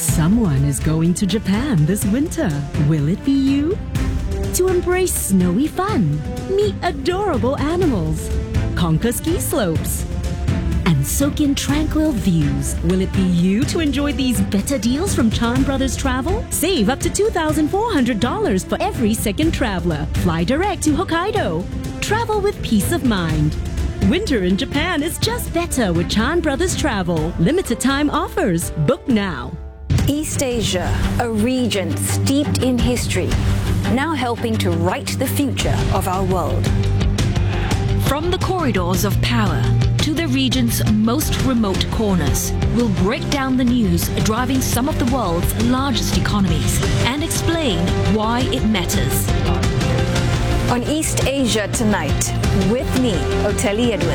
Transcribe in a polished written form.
Someone is going to Japan this winter. Will it be you? To embrace snowy fun, meet adorable animals, conquer ski slopes, and soak in tranquil views. Will it be you to enjoy these better deals from Chan Brothers Travel? Save up to $2,400 for every second traveler. Fly direct to Hokkaido. Travel with peace of mind. Winter in Japan is just better with Chan Brothers Travel. Limited time offers. Book now. East Asia, a region steeped in history, now helping to write the future of our world. From the corridors of power to the region's most remote corners, we'll break down the news driving some of the world's largest economies and explain why it matters. On East Asia Tonight, with me, Oteli Edwards.